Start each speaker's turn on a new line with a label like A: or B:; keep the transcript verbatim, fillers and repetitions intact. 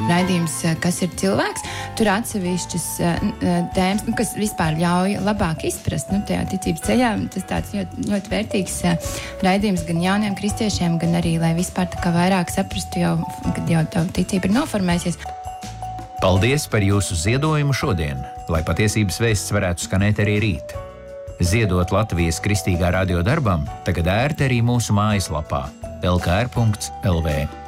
A: raidījums Kas ir cilvēks. Tur atsevišķas tēmas, nu, kas vispār ļauj labāk izprast, nu, tajā ticības ceļā. Tas tāds ļoti, ļoti vērtīgs raidījums gan jauniem kristiešiem, gan arī, lai vispār tā kā vairāk saprastu jau, kad jau tā ticība ir noformējusies.
B: Paldies par jūsu ziedojumu šodien, lai patiesības vēsts varētu skanēt arī rīt. Ziedot Latvijas Kristīgā radio darbam tagad ērti arī mūsu mājaslapā el ka er punkts el vē.